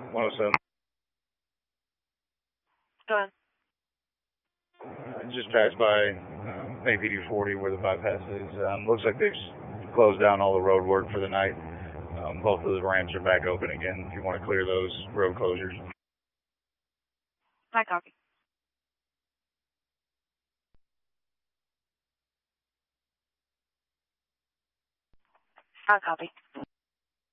107. Go ahead. Just passed by APD 40 where the bypass is. Looks like they've closed down all the road work for the night. Both of the ramps are back open again if you want to clear those road closures. I copy. I copy.